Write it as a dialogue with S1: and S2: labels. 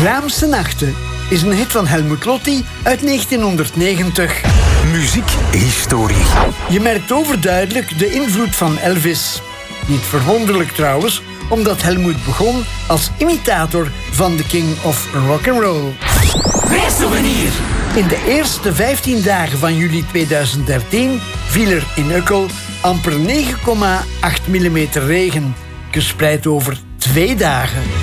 S1: Vlaamse Nachten is een hit van Helmut Lotti uit 1990.
S2: Muziekhistorie.
S1: Je merkt overduidelijk de invloed van Elvis. Niet verwonderlijk trouwens, omdat Helmut begon als imitator van de King of Rock'n'Roll.
S2: Reissouvenir.
S1: In de eerste 15 dagen van juli 2013 viel er in Ukkel amper 9,8 mm regen, gespreid over 2 dagen.